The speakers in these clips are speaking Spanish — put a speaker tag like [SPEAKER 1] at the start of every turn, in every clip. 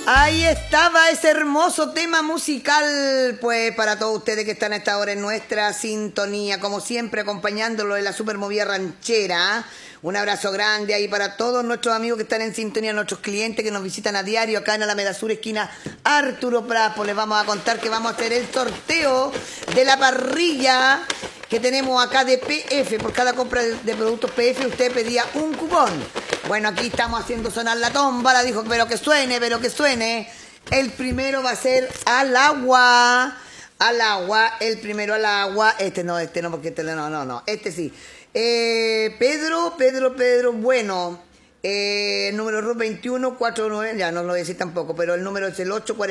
[SPEAKER 1] Ahí estaba ese hermoso tema musical, pues para todos ustedes que están a esta hora en nuestra sintonía, como siempre acompañándolo en la super movida ranchera. Un abrazo grande ahí para todos nuestros amigos que están en sintonía, nuestros clientes que nos visitan a diario acá en Alameda Sur, esquina Arturo Prat. Pues les vamos a contar que vamos a hacer el sorteo de la parrilla que tenemos acá de PF. Por cada compra de productos PF usted pedía un cupón. Bueno, aquí estamos haciendo sonar la tómbola, dijo, pero que suene, pero que suene. El primero va a ser al agua, el primero al agua. Este no, porque no, este sí. Pedro, bueno, número RUT 2149, ya no lo voy a decir tampoco, pero el número es el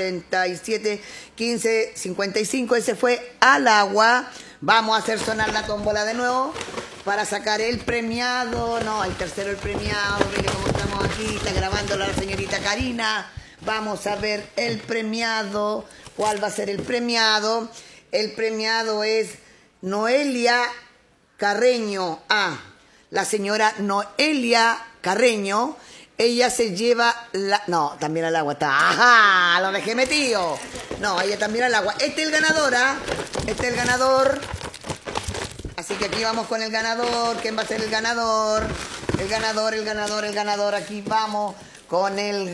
[SPEAKER 1] 847-1555, ese fue al agua. Vamos a hacer sonar la tómbola de nuevo para sacar el premiado. No, el tercero el premiado. Mire cómo estamos aquí, está grabándolo la señorita Karina. Vamos a ver el premiado. ¿Cuál va a ser el premiado? El premiado es Noelia Carreño. La señora Noelia Carreño. Ella se lleva la... No, también al agua está. ¡Ajá! Lo dejé metido. No, ella también al agua. Este es el ganador, Este es el ganador. Así que aquí vamos con el ganador. ¿Quién va a ser el ganador? El ganador. Aquí vamos con el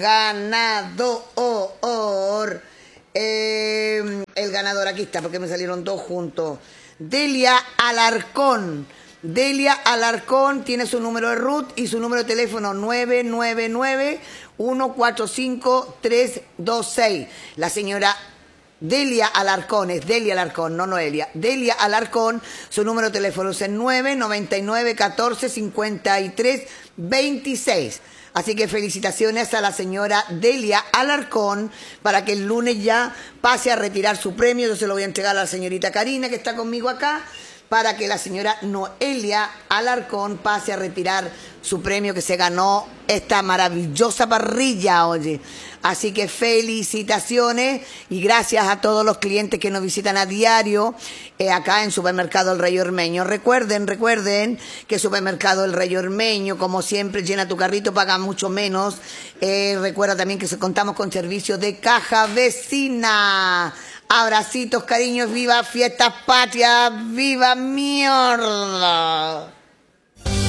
[SPEAKER 1] ganador. El ganador, aquí está, porque me salieron dos juntos. Delia Alarcón tiene su número de RUT y su número de teléfono 999-145-326. La señora Delia Alarcón, es Delia Alarcón, no Noelia. Delia Alarcón, su número de teléfono es el 999-1453-26. Así que felicitaciones a la señora Delia Alarcón para que el lunes ya pase a retirar su premio. Yo se lo voy a entregar a la señorita Karina que está conmigo acá, para que la señora Noelia Alarcón pase a retirar su premio que se ganó esta maravillosa parrilla, oye. Así que felicitaciones y gracias a todos los clientes que nos visitan a diario acá en Supermercado El Rey Ormeño. Recuerden que Supermercado El Rey Ormeño, como siempre, llena tu carrito, paga mucho menos. Recuerda también que contamos con servicio de caja vecina. Abracitos, cariños, viva Fiestas Patrias, viva mierda.